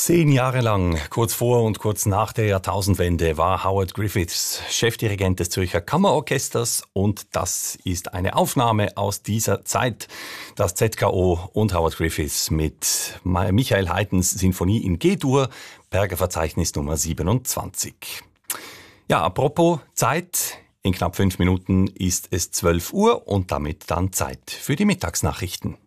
10 Jahre lang, kurz vor und kurz nach der Jahrtausendwende, war Howard Griffiths Chefdirigent des Zürcher Kammerorchesters und das ist eine Aufnahme aus dieser Zeit. Das ZKO und Howard Griffiths mit Michael Haydns Sinfonie in G-Dur, Berger-Verzeichnis Nummer 27. Ja, apropos Zeit, in knapp 5 Minuten ist es 12 Uhr und damit dann Zeit für die Mittagsnachrichten.